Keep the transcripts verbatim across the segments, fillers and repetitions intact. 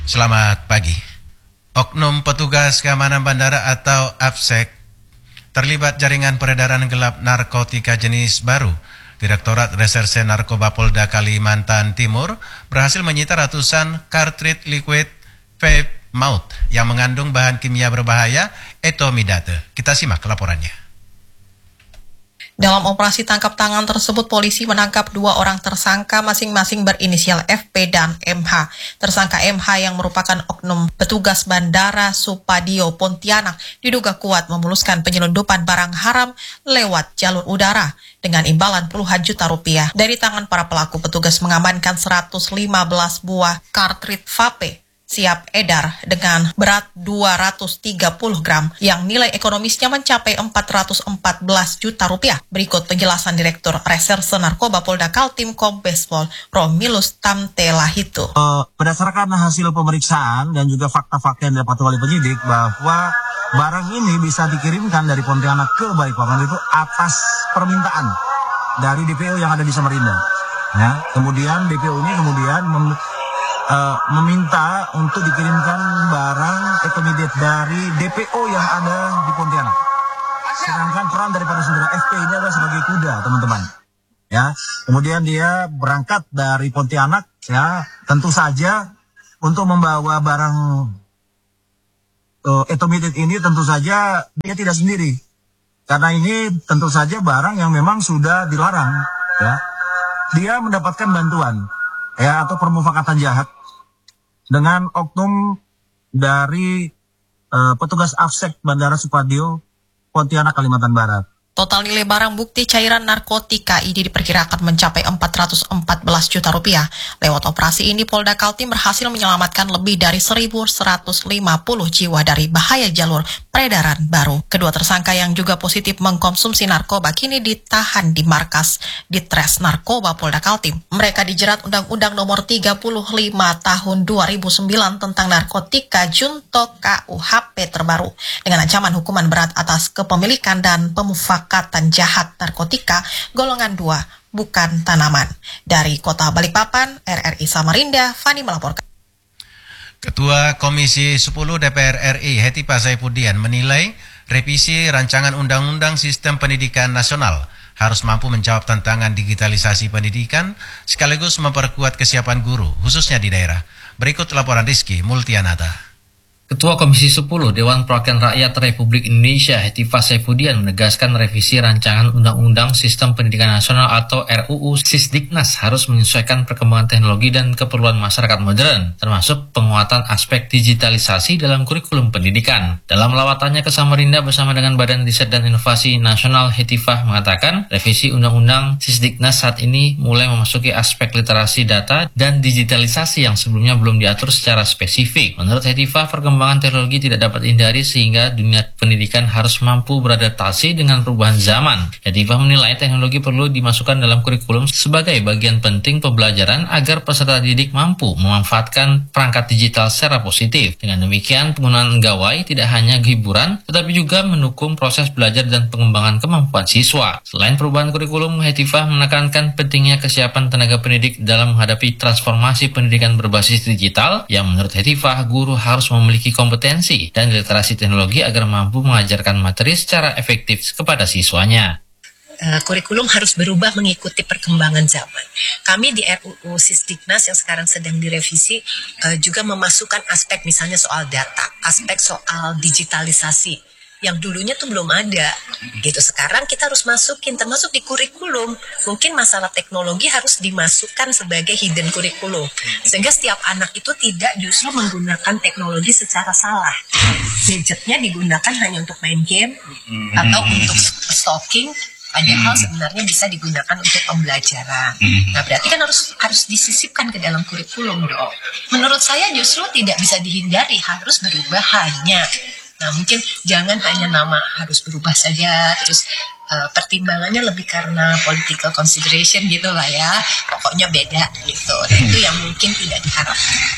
Selamat pagi. Oknum petugas keamanan bandara atau APSEK terlibat jaringan peredaran gelap narkotika jenis baru. Direktorat Reserse Narkoba Polda Kalimantan Timur berhasil menyita ratusan kartrid liquid vape mouth yang mengandung bahan kimia berbahaya etomidate. Kita simak laporannya. Dalam operasi tangkap tangan tersebut, polisi menangkap dua orang tersangka masing-masing berinisial F P dan M H. Tersangka M H yang merupakan oknum petugas Bandara Supadio Pontianak diduga kuat memuluskan penyelundupan barang haram lewat jalur udara dengan imbalan puluhan juta rupiah. Dari tangan para pelaku, petugas mengamankan seratus lima belas buah kartrid vape siap edar dengan berat dua ratus tiga puluh gram yang nilai ekonomisnya mencapai empat ratus empat belas juta rupiah. Berikut penjelasan Direktur Reserse Narkoba Polda Kaltim Kombes Pol Romilus Tamtelahitu. Uh, berdasarkan hasil pemeriksaan dan juga fakta-fakta yang didapat oleh penyidik bahwa barang ini bisa dikirimkan dari Pontianak ke Balikpapan itu atas permintaan dari D P O yang ada di Samarinda. Ya, kemudian D P O ini kemudian mem Uh, meminta untuk dikirimkan barang etomidate dari D P O yang ada di Pontianak. Sedangkan peran daripada saudara F P ini adalah sebagai kuda, teman-teman. Ya, kemudian dia berangkat dari Pontianak, ya, tentu saja untuk membawa barang uh, etomidate ini tentu saja dia tidak sendiri. Karena ini tentu saja barang yang memang sudah dilarang, ya. Dia mendapatkan bantuan, ya, atau permufakatan jahat dengan oknum dari uh, petugas APSEK Bandara Supadio Pontianak Kalimantan Barat. Total nilai barang bukti cairan narkotika ini diperkirakan mencapai empat ratus empat belas juta rupiah. Lewat operasi ini, Polda Kaltim berhasil menyelamatkan lebih dari seribu seratus lima puluh jiwa dari bahaya jalur peredaran baru. Kedua tersangka yang juga positif mengkonsumsi narkoba kini ditahan di markas Ditres Narkoba Polda Kaltim. Mereka dijerat Undang-Undang Nomor tiga puluh lima Tahun dua ribu sembilan tentang narkotika junto K U H P terbaru dengan ancaman hukuman berat atas kepemilikan dan pemufakatan Katan jahat narkotika golongan dua, bukan tanaman. Dari Kota Balikpapan, R R I Samarinda, Fani melaporkan. Ketua Komisi sepuluh D P R R I Hetipa Saifudian menilai revisi rancangan Undang-Undang Sistem Pendidikan Nasional harus mampu menjawab tantangan digitalisasi pendidikan sekaligus memperkuat kesiapan guru, khususnya di daerah. Berikut laporan Rizky Multianata. Ketua Komisi sepuluh Dewan Perwakilan Rakyat Republik Indonesia Hetipa Saifudian menegaskan revisi rancangan Undang-Undang Sistem Pendidikan Nasional atau R U U Sisdiknas harus menyesuaikan perkembangan teknologi dan keperluan masyarakat modern, termasuk penguatan aspek digitalisasi dalam kurikulum pendidikan. Dalam lawatannya ke Samarinda bersama dengan Badan Riset dan Inovasi Nasional, Hetipa mengatakan revisi Undang-Undang Sisdiknas saat ini mulai memasuki aspek literasi data dan digitalisasi yang sebelumnya belum diatur secara spesifik. Menurut Hetipa, perkembangan Perkembangan teknologi tidak dapat dihindari sehingga dunia pendidikan harus mampu beradaptasi dengan perubahan zaman. Hetipa menilai teknologi perlu dimasukkan dalam kurikulum sebagai bagian penting pembelajaran agar peserta didik mampu memanfaatkan perangkat digital secara positif. Dengan demikian, penggunaan gawai tidak hanya hiburan, tetapi juga mendukung proses belajar dan pengembangan kemampuan siswa. Selain perubahan kurikulum, Hetipa menekankan pentingnya kesiapan tenaga pendidik dalam menghadapi transformasi pendidikan berbasis digital, yang menurut Hetipa, guru harus memiliki kompetensi dan literasi teknologi agar mampu mengajarkan materi secara efektif kepada siswanya. Uh, kurikulum harus berubah mengikuti perkembangan zaman. Kami di R U U Sisdiknas yang sekarang sedang direvisi uh, juga memasukkan aspek misalnya soal data, aspek soal digitalisasi yang dulunya tuh belum ada gitu. Sekarang kita harus masukin termasuk di kurikulum. Mungkin masalah teknologi harus dimasukkan sebagai hidden kurikulum sehingga setiap anak itu tidak justru menggunakan teknologi secara salah. Gadgetnya digunakan hanya untuk main game atau untuk stalking, padahal sebenarnya bisa digunakan untuk pembelajaran. Nah, berarti kan harus harus disisipkan ke dalam kurikulum dong. Menurut saya justru tidak bisa dihindari, harus berubah hanya. Nah, mungkin jangan hanya nama harus berubah saja, terus uh, pertimbangannya lebih karena political consideration gitu lah ya, pokoknya beda gitu. Nah, itu yang mungkin tidak diharapkan.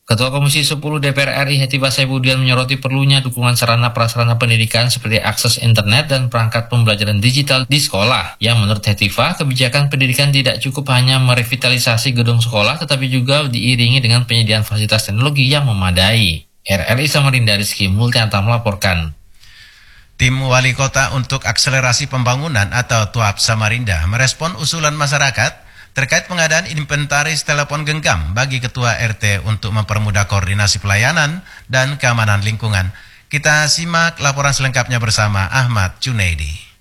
Ketua Komisi sepuluh D P R R I Hetifah Saifuddin menyoroti perlunya dukungan sarana prasarana pendidikan seperti akses internet dan perangkat pembelajaran digital di sekolah. Yang menurut Hetifah, kebijakan pendidikan tidak cukup hanya merevitalisasi gedung sekolah, tetapi juga diiringi dengan penyediaan fasilitas teknologi yang memadai. R R I Samarinda Rizky Multianta melaporkan. Tim Wali Kota untuk Akselerasi Pembangunan atau T U A P Samarinda merespon usulan masyarakat terkait pengadaan inventaris telepon genggam bagi Ketua R T untuk mempermudah koordinasi pelayanan dan keamanan lingkungan. Kita simak laporan selengkapnya bersama Ahmad Junaidi.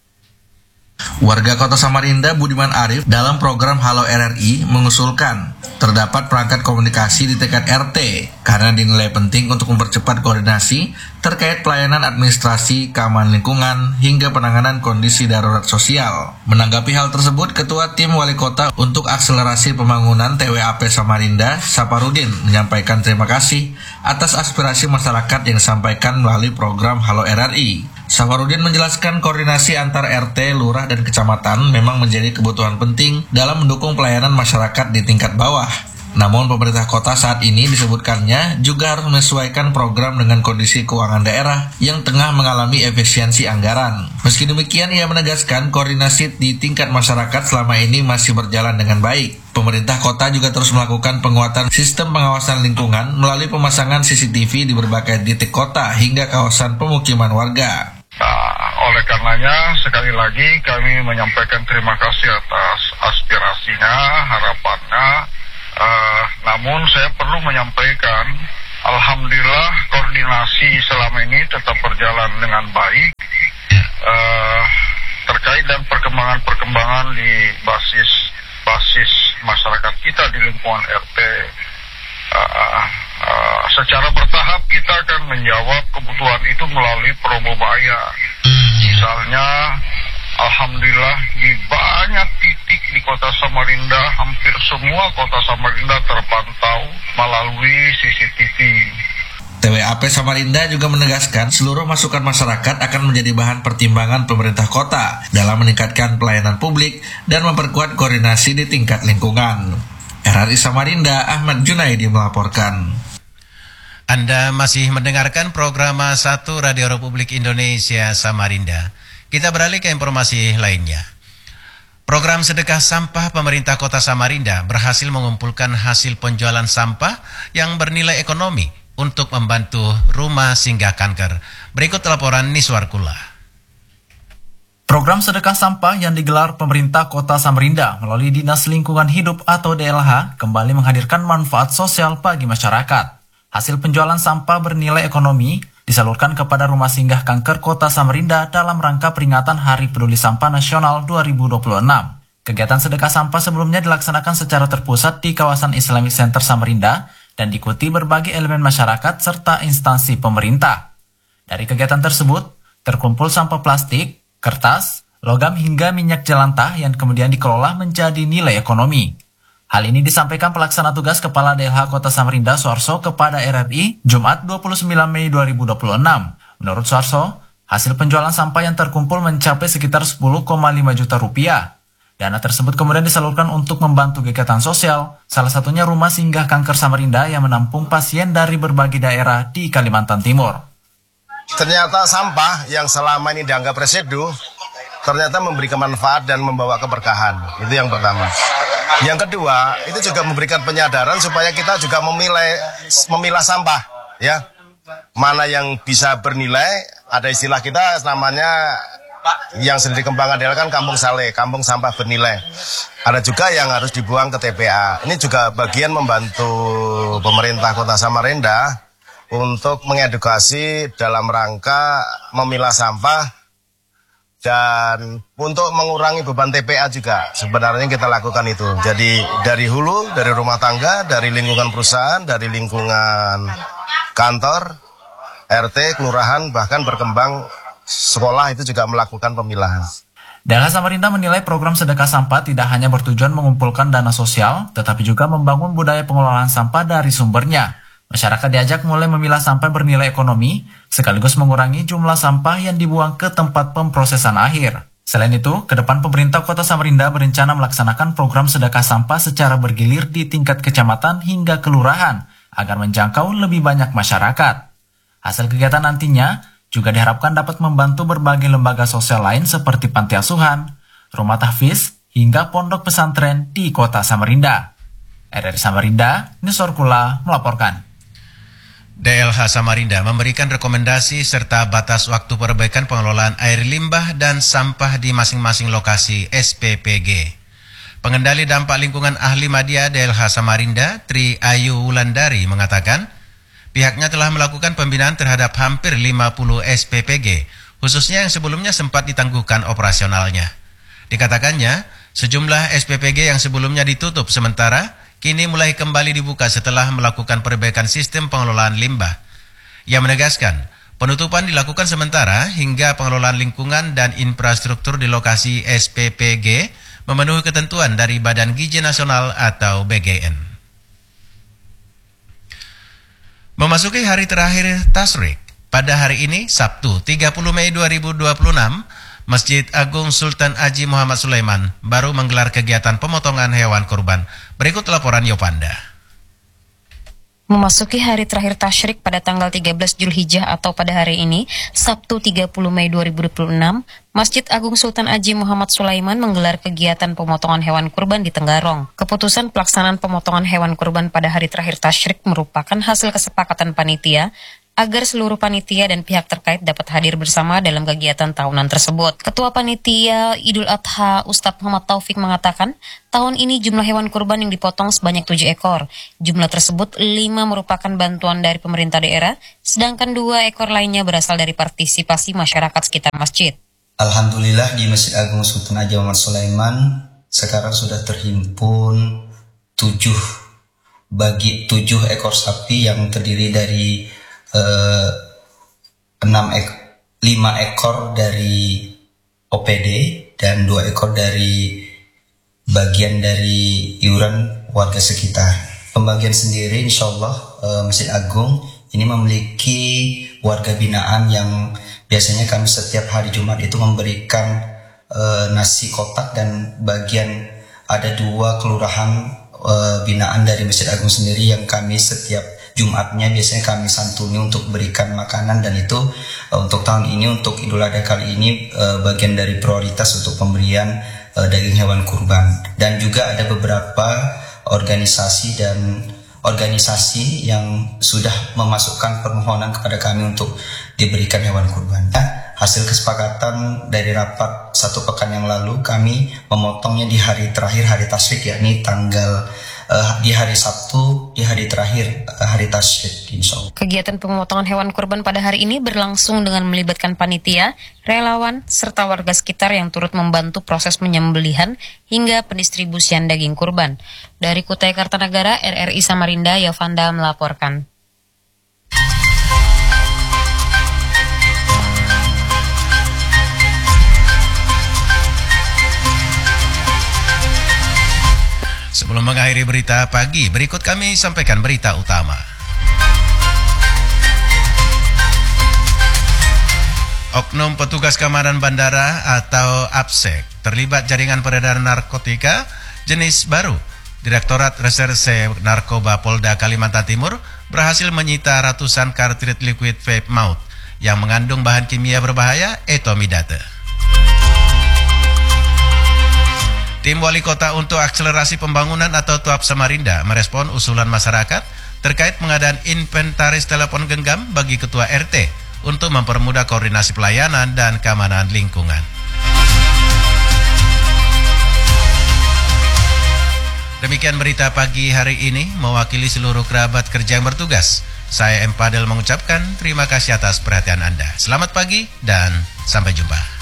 Warga Kota Samarinda Budiman Arif dalam program Halo R R I mengusulkan terdapat perangkat komunikasi di tingkat R T karena dinilai penting untuk mempercepat koordinasi terkait pelayanan administrasi, keamanan lingkungan, hingga penanganan kondisi darurat sosial. Menanggapi hal tersebut, Ketua Tim Wali Kota untuk Akselerasi Pembangunan T W A P Samarinda, Saparudin, menyampaikan terima kasih atas aspirasi masyarakat yang disampaikan melalui program Halo R R I. Safarudin menjelaskan koordinasi antar R T, lurah, dan kecamatan memang menjadi kebutuhan penting dalam mendukung pelayanan masyarakat di tingkat bawah. Namun pemerintah kota saat ini disebutkannya juga harus menyesuaikan program dengan kondisi keuangan daerah yang tengah mengalami efisiensi anggaran. Meski demikian, ia menegaskan koordinasi di tingkat masyarakat selama ini masih berjalan dengan baik. Pemerintah kota juga terus melakukan penguatan sistem pengawasan lingkungan melalui pemasangan C C T V di berbagai titik kota hingga kawasan pemukiman warga. Nah, oleh karenanya sekali lagi kami menyampaikan terima kasih atas aspirasinya, harapannya. Uh, namun saya perlu menyampaikan, alhamdulillah koordinasi selama ini tetap berjalan dengan baik uh, terkait dan perkembangan-perkembangan di basis basis masyarakat kita di lingkungan R T. Uh, uh, secara bertahap kita akan menjawab kebutuhan itu melalui Promobaya. Misalnya, alhamdulillah di banyak titik di Kota Samarinda, hampir semua Kota Samarinda terpantau melalui C C T V. T W A P Samarinda juga menegaskan seluruh masukan masyarakat akan menjadi bahan pertimbangan pemerintah kota dalam meningkatkan pelayanan publik dan memperkuat koordinasi di tingkat lingkungan. R R I Samarinda, Ahmad Junaidi melaporkan. Anda masih mendengarkan program satu Radio Republik Indonesia Samarinda. Kita beralih ke informasi lainnya. Program sedekah sampah pemerintah Kota Samarinda berhasil mengumpulkan hasil penjualan sampah yang bernilai ekonomi untuk membantu rumah singgah kanker. Berikut laporan Niswar Kula. Program sedekah sampah yang digelar pemerintah Kota Samarinda melalui Dinas Lingkungan Hidup atau D L H kembali menghadirkan manfaat sosial bagi masyarakat. Hasil penjualan sampah bernilai ekonomi disalurkan kepada Rumah Singgah Kanker Kota Samarinda dalam rangka peringatan Hari Peduli Sampah Nasional dua ribu dua puluh enam. Kegiatan sedekah sampah sebelumnya dilaksanakan secara terpusat di kawasan Islamic Center Samarinda dan diikuti berbagai elemen masyarakat serta instansi pemerintah. Dari kegiatan tersebut, terkumpul sampah plastik, kertas, logam hingga minyak jelantah yang kemudian dikelola menjadi nilai ekonomi. Hal ini disampaikan pelaksana tugas Kepala D L H Kota Samarinda Suarso kepada R R I Jumat dua puluh sembilan Mei dua ribu dua puluh enam. Menurut Suarso, hasil penjualan sampah yang terkumpul mencapai sekitar sepuluh koma lima juta rupiah. Dana tersebut kemudian disalurkan untuk membantu kegiatan sosial, salah satunya Rumah Singgah Kanker Samarinda yang menampung pasien dari berbagai daerah di Kalimantan Timur. Ternyata sampah yang selama ini dianggap residu, ternyata memberikan manfaat dan membawa keberkahan. Itu yang pertama. Yang kedua, itu juga memberikan penyadaran supaya kita juga memilah, memilah sampah, ya. Mana yang bisa bernilai, ada istilah kita namanya yang sedang dikembangkan adalah kan kampung saleh, kampung sampah bernilai. Ada juga yang harus dibuang ke T P A. Ini juga bagian membantu pemerintah Kota Samarinda untuk mengedukasi dalam rangka memilah sampah dan untuk mengurangi beban T P A juga. Sebenarnya kita lakukan itu. Jadi dari hulu, dari rumah tangga, dari lingkungan perusahaan, dari lingkungan kantor, R T, kelurahan, bahkan berkembang sekolah itu juga melakukan pemilahan. D L H Samarinda menilai program sedekah sampah tidak hanya bertujuan mengumpulkan dana sosial, tetapi juga membangun budaya pengelolaan sampah dari sumbernya. Masyarakat diajak mulai memilah sampah bernilai ekonomi, sekaligus mengurangi jumlah sampah yang dibuang ke tempat pemprosesan akhir. Selain itu, ke depan pemerintah Kota Samarinda berencana melaksanakan program sedekah sampah secara bergilir di tingkat kecamatan hingga kelurahan, agar menjangkau lebih banyak masyarakat. Hasil kegiatan nantinya juga diharapkan dapat membantu berbagai lembaga sosial lain seperti panti asuhan, rumah tahfiz, hingga pondok pesantren di kota Samarinda. R R I Samarinda, Nisorkula melaporkan. D L H Samarinda memberikan rekomendasi serta batas waktu perbaikan pengelolaan air limbah dan sampah di masing-masing lokasi S P P G. Pengendali dampak lingkungan ahli media D L H Samarinda, Tri Ayu Wulandari mengatakan, pihaknya telah melakukan pembinaan terhadap hampir lima puluh S P P G, khususnya yang sebelumnya sempat ditangguhkan operasionalnya. Dikatakannya, sejumlah S P P G yang sebelumnya ditutup sementara, kini mulai kembali dibuka setelah melakukan perbaikan sistem pengelolaan limbah. Ia menegaskan, penutupan dilakukan sementara hingga pengelolaan lingkungan dan infrastruktur di lokasi S P P G memenuhi ketentuan dari Badan Gizi Nasional atau B G N. Memasuki hari terakhir Tasyrik, pada hari ini, Sabtu tiga puluh Mei dua ribu dua puluh enam, Masjid Agung Sultan Haji Muhammad Sulaiman baru menggelar kegiatan pemotongan hewan kurban. Berikut laporan Yopanda. Memasuki hari terakhir Tasyrik pada tanggal tiga belas Zulhijjah atau pada hari ini, Sabtu tiga puluh Mei dua ribu dua puluh enam, Masjid Agung Sultan Haji Muhammad Sulaiman menggelar kegiatan pemotongan hewan kurban di Tenggarong. Keputusan pelaksanaan pemotongan hewan kurban pada hari terakhir Tasyrik merupakan hasil kesepakatan panitia agar seluruh panitia dan pihak terkait dapat hadir bersama dalam kegiatan tahunan tersebut. Ketua Panitia Idul Adha Ustadz Muhammad Taufik mengatakan, tahun ini jumlah hewan kurban yang dipotong sebanyak tujuh ekor. Jumlah tersebut lima merupakan bantuan dari pemerintah daerah, sedangkan dua ekor lainnya berasal dari partisipasi masyarakat sekitar masjid. Alhamdulillah di Masjid Agung Sultan Haji Muhammad Sulaiman sekarang sudah terhimpun tujuh bagi tujuh ekor sapi yang terdiri dari Uh, enam ek, lima ekor dari O P D dan dua ekor dari bagian dari iuran warga sekitar. Pembagian sendiri insya Allah uh, Masjid Agung ini memiliki warga binaan yang biasanya kami setiap hari Jumat itu memberikan uh, nasi kotak, dan bagian ada dua kelurahan uh, binaan dari Masjid Agung sendiri yang kami setiap Jumatnya biasanya kami santuni untuk berikan makanan, dan itu uh, untuk tahun ini, untuk Idul Adha kali ini uh, bagian dari prioritas untuk pemberian uh, daging hewan kurban. Dan juga ada beberapa organisasi dan organisasi yang sudah memasukkan permohonan kepada kami untuk diberikan hewan kurban. Nah, hasil kesepakatan dari rapat satu pekan yang lalu, kami memotongnya di hari terakhir hari Tasyrik, yakni tanggal Uh, di hari Sabtu, di hari terakhir uh, hari Tasyrik, insya Allah. Kegiatan pemotongan hewan kurban pada hari ini berlangsung dengan melibatkan panitia, relawan, serta warga sekitar yang turut membantu proses penyembelihan hingga pendistribusian daging kurban. Dari Kutai Kartanagara, R R I Samarinda, Yovanda melaporkan. Sebelum mengakhiri berita pagi, berikut kami sampaikan berita utama. Oknum petugas keamanan bandara atau APSEK terlibat jaringan peredaran narkotika jenis baru. Direktorat Reserse Narkoba Polda Kalimantan Timur berhasil menyita ratusan kartrid liquid vape mouth yang mengandung bahan kimia berbahaya etomidate. Tim Wali Kota untuk Akselerasi Pembangunan atau T U A P Samarinda merespon usulan masyarakat terkait pengadaan inventaris telepon genggam bagi Ketua R T untuk mempermudah koordinasi pelayanan dan keamanan lingkungan. Demikian berita pagi hari ini, mewakili seluruh kerabat kerja yang bertugas. Saya M. Padel mengucapkan terima kasih atas perhatian Anda. Selamat pagi dan sampai jumpa.